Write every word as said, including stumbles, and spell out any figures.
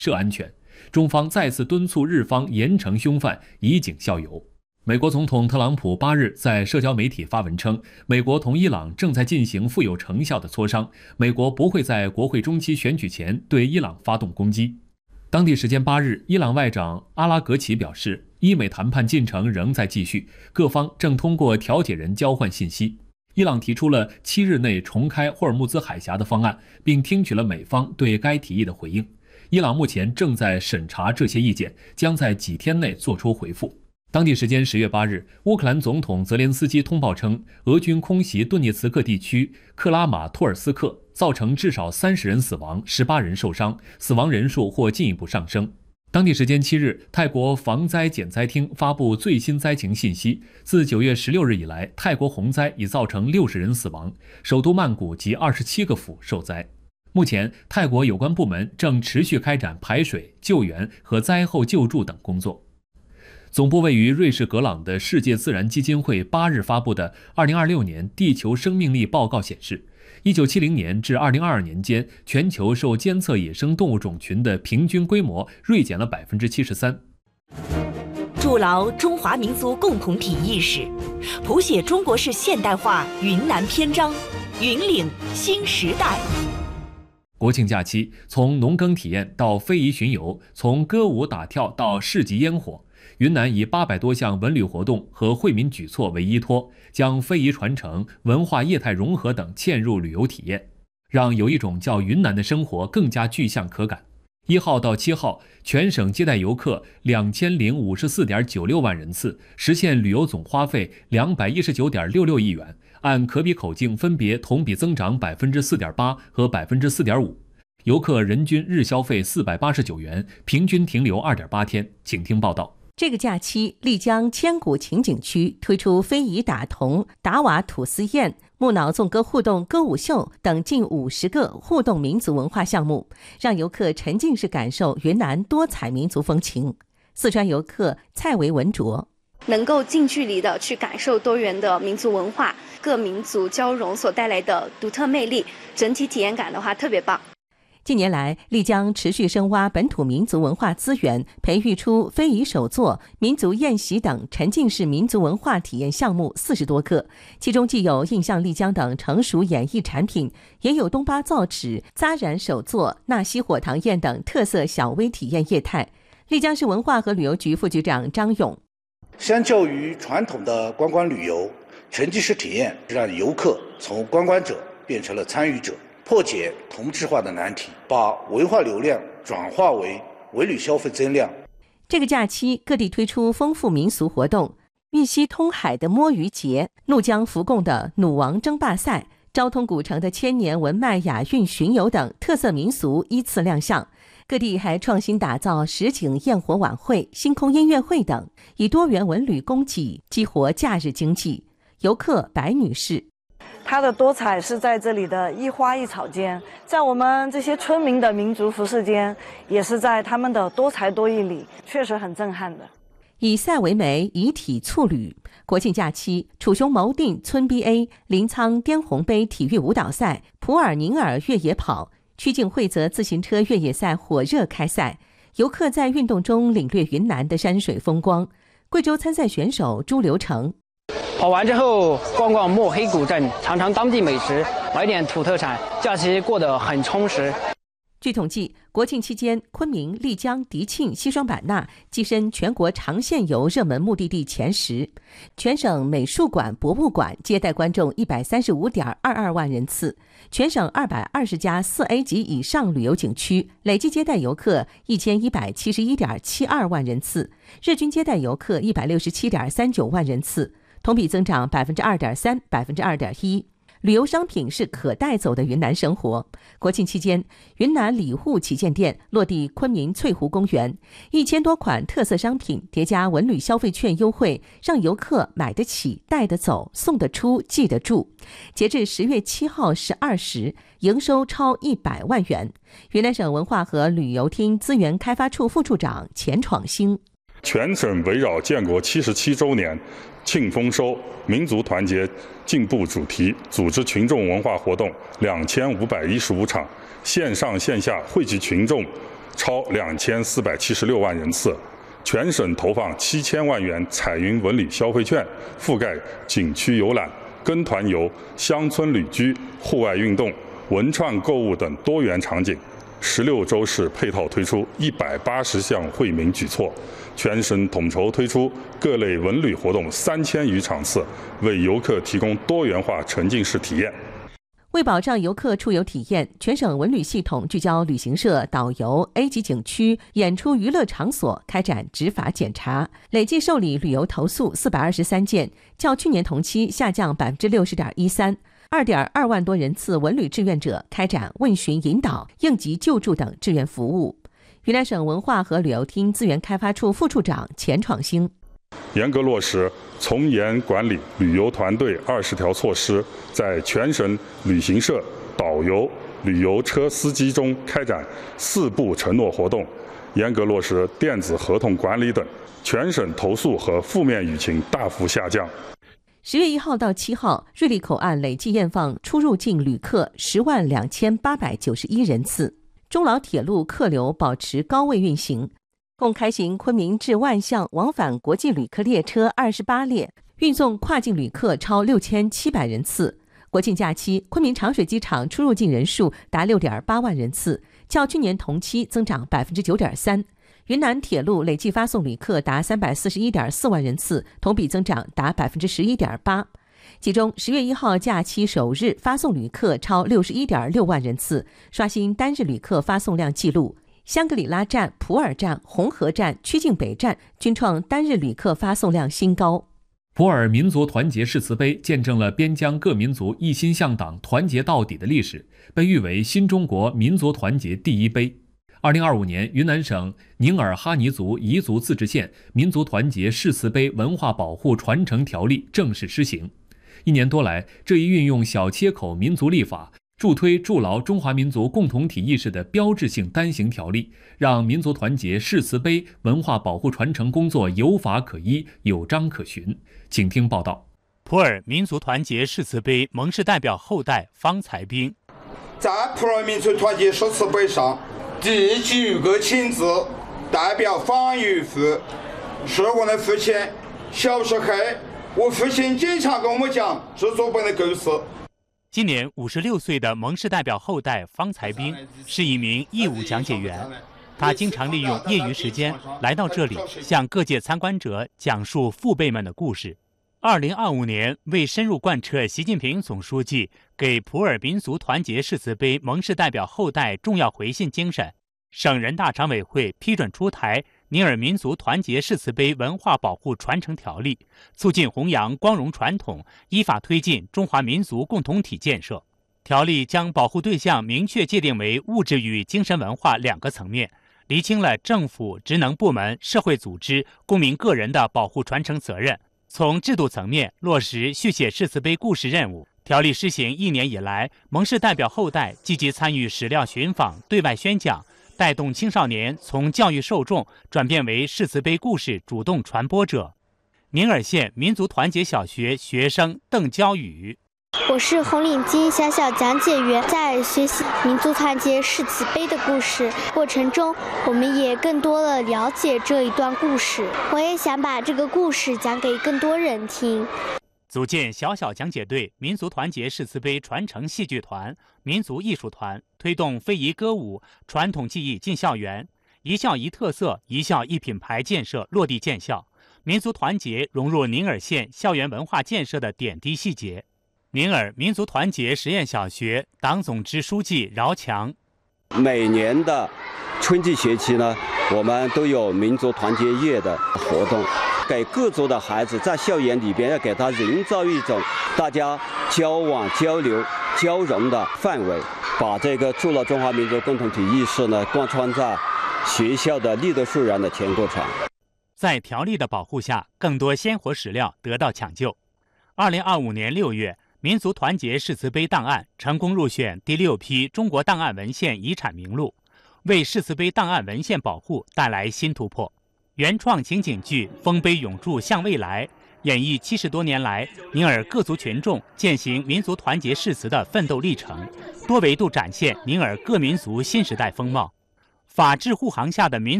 涉安全。中方再次敦促日方严惩凶犯，以儆效尤。美国总统特朗普八日在社交媒体发文称，美国同伊朗正在进行富有成效的磋商，美国不会在国会中期选举前对伊朗发动攻击。当地时间八日，伊朗外长阿拉格齐表示，伊美谈判进程仍在继续，各方正通过调解人交换信息。伊朗提出了七日内重开霍尔木兹海峡的方案，并听取了美方对该提议的回应。伊朗目前正在审查这些意见，将在几天内作出回复。当地时间十月八日，乌克兰总统泽连斯基通报称，俄军空袭顿涅茨克地区克拉马托尔斯克，造成至少三十人死亡，十八人受伤，死亡人数或进一步上升。当地时间七日，泰国防灾减灾厅发布最新灾情信息，自九月十六日以来，泰国洪灾已造成六十人死亡，首都曼谷及二十七个府受灾。目前，泰国有关部门正持续开展排水、救援和灾后救助等工作。总部位于瑞士格朗的世界自然基金会八日发布的二零二六年地球生命力报告显示，一九七零年至二零二二年间，全球受监测野生动物种群的平均规模锐减了百分之七十三。 筑牢中华民族共同体意识，谱写中国式现代化云南篇章，云岭新时代。 国庆假期，从农耕体验到非遗巡游，从歌舞打跳到市集烟火，云南以八百多项文旅活动和惠民举措为依托，将非遗传承、文化业态融合等嵌入旅游体验，让有一种叫云南的生活更加具象可感。一号到七号，全省接待游客两千零五十四点九六万人次，实现旅游总花费两百一十九点六六亿元，按可比口径分别同比增长百分之四点八和百分之四点五。游客人均日消费四百八十九元，平均停留二点八天。请听报道。 这个假期，丽江千古情景区推出非遗打铜、达瓦吐司宴、木脑纵歌互动歌舞秀等近五十个互动民族文化项目，让游客沉浸式感受云南多彩民族风情。四川游客蔡维文卓能够近距离的去感受多元的民族文化，各民族交融所带来的独特魅力，整体体验感的话特别棒。 近年来，丽江持续深挖本土民族文化资源，培育出非遗手作、民族宴席等沉浸式民族文化体验项目四十多个，其中既有印象丽江等成熟演艺产品，也有东巴造纸、扎染手作、纳西火塘宴等特色小微体验业态。丽江市文化和旅游局副局长张勇： 相较于传统的观光旅游，沉浸式体验让游客从观光者变成了参与者，破解同质化的难题，把文化流量转化为文旅消费增量。 这个假期，各地推出丰富民俗活动，玉溪通海的摸鱼节、怒江浮贡的弩王争霸赛、昭通古城的千年文脉雅韵巡游等特色民俗依次亮相。各地还创新打造实景焰火晚会、星空音乐会等，以多元文旅供给激活假日经济。游客白女士： 它的多彩是在这里的一花一草间，在我们这些村民的民族服饰间，也是在他们的多才多艺里，确实很震撼的。 以赛为媒，以体促旅。国庆假期，楚雄谋定村 B A、临沧滇红杯体育舞蹈赛、普洱宁洱越野跑、曲靖会泽自行车越野赛火热开赛，游客在运动中领略云南的山水风光。贵州参赛选手朱留成： 跑完之后逛逛墨黑古镇，尝尝当地美食，买点土特产，假期过得很充实。 据统计，国庆期间，昆明、丽江、迪庆、西双版纳跻身全国长线游热门目的地前十。全省美术馆、博物馆接待观众一百三十五点二二万人次，全省二百二十家四 A 级以上旅游景区累计接待游客一千一百七十一点七二万人次，日均接待游客一百六十七点三九万人次，同比增长百分之二点三、百分之二点一。旅游商品是可带走的云南生活。国庆期间，云南礼户旗舰店落地昆明翠湖公园，一千多款特色商品叠加文旅消费券优惠，让游客买得起、带得走、送得出、记得住。截至十月七号十二时，营收超一百万元。云南省文化和旅游厅资源开发处副处长钱闯兴： 全省围绕建国七十七周年庆丰收、民族团结进步主题，组织群众文化活动两千五百一十五场，线上线下汇集群众超两千四百七十六万人次。全省投放七千万元彩云文旅消费券，覆盖景区游览、跟团游、乡村旅居、户外运动、文创购物等多元场景。十六周市配套推出一百八十项惠民举措，全省统筹推出各类文旅活动三千余场次，为游客提供多元化沉浸式体验。 为保障游客出游体验，全省文旅系统聚焦旅行社、导游、A 级景区、演出娱乐场所开展执法检查，累计受理旅游投诉四百二十三件，较去年同期下降百分之六十点一三。二点二万多人次文旅志愿者开展问询引导、应急救助等志愿服务。云南省文化和旅游厅资源开发处副处长钱闯兴。 严格落实从严管理旅游团队二十条措施，在全省旅行社、导游、旅游车司机中开展四不承诺活动，严格落实电子合同管理等，全省投诉和负面舆情大幅下降。 十月一号到七号，瑞丽口岸累计验放出入境旅客十万两千八百九十一人次，中老铁路客流保持高位运行。共开行昆明至万象往返国际旅客列车二十八列，运送跨境旅客超六千七百人次。国庆假期，昆明长水机场出入境人数达六点八万人次，较去年同期增长百分之九点三。云南铁路累计发送旅客达三百四十一点四万人次，同比增长达百分之十一点八。其中，十月一号假期首日发送旅客超六十一点六万人次，刷新单日旅客发送量纪录。香格里拉站、普洱站、红河站、曲靖北站均创单日旅客发送量新高。 普洱民族团结誓词碑见证了边疆各民族一心向党、团结到底的历史，被誉为新中国民族团结第一碑。二零二五年，云南省宁尔哈尼族彝族自治县民族团结誓词碑文化保护传承条例正式施行。一年多来，这一运用小切口民族立法，助推筑牢中华民族共同体意识的标志性单行条例，让民族团结誓词碑文化保护传承工作有法可依、有章可循。请听报道。 普洱民族团结誓词碑盟誓代表后代方才兵， 在普洱民族团结誓词碑上第九个亲字代表方玉富，是我的父亲。小时候，我父亲经常跟我们讲制作本的故事。 今年五十六岁的盟誓代表后代方才兵是一名义务讲解员，他经常利用业余时间来到这里，向各界参观者讲述父辈们的故事。二零二五年，为深入贯彻习近平总书记给普洱民族团结誓词碑盟誓代表后代重要回信精神，省人大常委会批准出台宁尔民族团结誓词碑文化保护传承条例，促进弘扬光荣传统，依法推进中华民族共同体建设。条例将保护对象明确界定为物质与精神文化两个层面，厘清了政府、职能部门、社会组织、公民个人的保护传承责任。从制度层面落实续写誓词碑故事任务。条例施行一年以来，盟誓代表后代积极参与史料寻访、对外宣讲，带动青少年从教育受众转变为誓词碑故事主动传播者。宁尔县民族团结小学学生邓娇宇， 我是红领巾小小讲解员，在学习民族团结誓词碑的故事过程中，我们也更多的了解这一段故事。我也想把这个故事讲给更多人听。 组建小小讲解队、民族团结誓词碑传承戏剧团、民族艺术团，推动非遗歌舞、传统技艺进校园，一校一特色、一校一品牌建设落地见效。民族团结融入宁尔县校园文化建设的点滴细节。宁尔民族团结实验小学党总支书记饶强， 每年的春季学期呢，我们都有民族团结夜的活动，给各族的孩子在校园里边要给他营造一种大家交往、交流、交融的氛围，把这个筑牢中华民族共同体意识呢贯穿在学校的立德树人的全过程。 在条例的保护下，更多鲜活史料得到抢救。二零二五年六月，民族团结誓词碑档案成功入选第六批中国档案文献遗产名录，为誓词碑档案文献保护带来新突破。原创情景剧《丰碑永驻向未来》演绎七十多年来宁尔各族群众践行民族团结誓词的奋斗历程，多维度展现宁尔各民族新时代风貌。 法治护航下的民